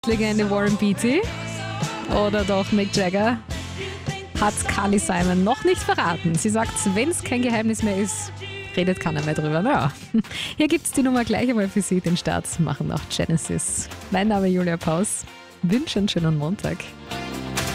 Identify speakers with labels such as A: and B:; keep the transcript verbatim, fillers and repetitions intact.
A: Legende Warren Beatty oder doch Mick Jagger? Hat Carly Simon noch nicht verraten. Sie sagt, wenn es kein Geheimnis mehr ist, redet keiner mehr drüber. Naja, hier gibt es die Nummer gleich einmal für Sie. Den Start machen auch Genesis. Mein Name ist Julia Paus. Wünsche einen schönen Montag.